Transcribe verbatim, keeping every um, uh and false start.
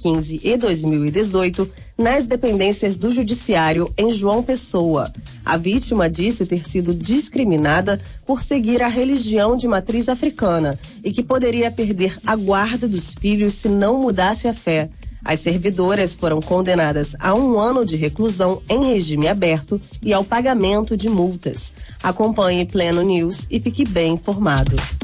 quinze e dois mil e dezoito nas dependências do Judiciário em João Pessoa. A vítima disse ter sido discriminada por seguir a religião de matriz africana e que poderia perder a guarda dos filhos se não mudasse a fé. As servidoras foram condenadas a um ano de reclusão em regime aberto e ao pagamento de multas. Acompanhe Pleno News e fique bem informado.